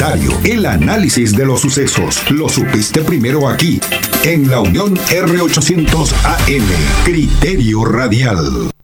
comentario, el análisis de los sucesos. Lo supiste primero aquí, en la Unión R800 AM. Criterio Radial.